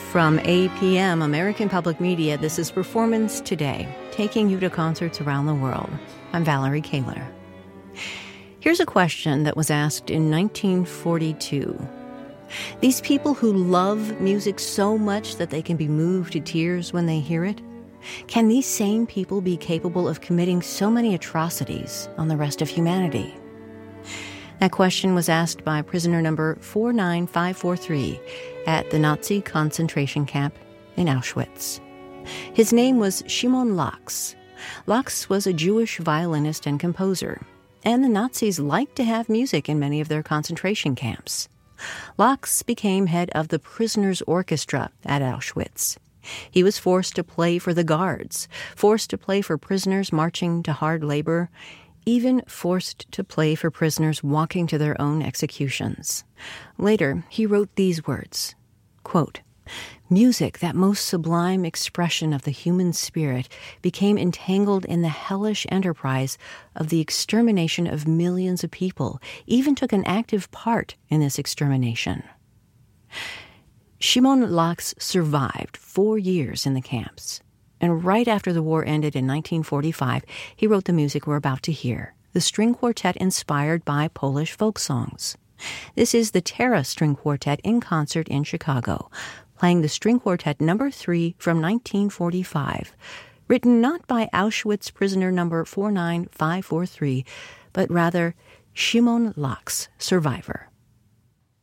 From APM, American Public Media, this is Performance Today, taking you to concerts around the world. I'm Valerie Kaler. Here's a question that was asked in 1942. These people who love music so much that they can be moved to tears when they hear it, can these same people be capable of committing so many atrocities on the rest of humanity? That question was asked by prisoner number 49543 at the Nazi concentration camp in Auschwitz. His name was Shimon Laks. Laks was a Jewish violinist and composer, and the Nazis liked to have music in many of their concentration camps. Laks became head of the prisoners' orchestra at Auschwitz. He was forced to play for the guards, forced to play for prisoners marching to hard labor, even forced to play for prisoners walking to their own executions. Later, he wrote these words, quote, "Music, that most sublime expression of the human spirit, became entangled in the hellish enterprise of the extermination of millions of people, even took an active part in this extermination." Shimon Laks survived 4 years in the camps. And right after the war ended in 1945, he wrote the music we're about to hear, the string quartet inspired by Polish folk songs. This is the Terra String Quartet in concert in Chicago, playing the String Quartet number 3 from 1945, written not by Auschwitz prisoner number 49543, but rather Shimon Laks, survivor.